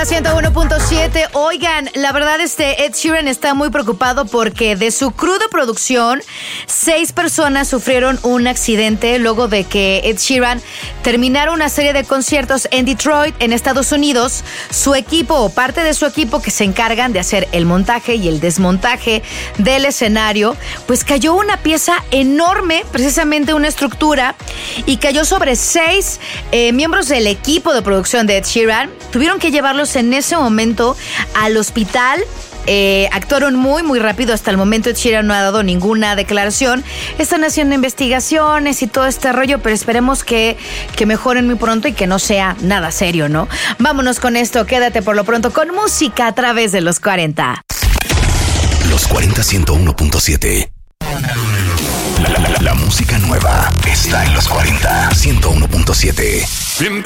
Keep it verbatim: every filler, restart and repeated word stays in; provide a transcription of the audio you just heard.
cuarenta, ciento uno punto siete. Oigan, la verdad, este Ed Sheeran está muy preocupado porque de su crew de producción, seis personas sufrieron un accidente luego de que Ed Sheeran terminara una serie de conciertos en Detroit, en Estados Unidos. Su equipo o parte de su equipo que se encargan de hacer el montaje y el desmontaje del escenario, pues cayó una pieza enorme, precisamente una estructura, y cayó sobre seis eh, miembros del equipo de producción de Ed Sheeran. Tuvieron que llevarlos en ese momento al hospital. Eh, actuaron muy, muy rápido. Hasta el momento Ed Sheeran no ha dado ninguna declaración. Están haciendo investigaciones y todo este rollo, pero esperemos que, que mejoren muy pronto y que no sea nada serio, ¿no? Vámonos con esto. Quédate por lo pronto con música a través de los cuarenta. Los cuarenta, ciento uno punto siete. La, la, la, la música nueva está en los cuarenta, ciento uno punto siete.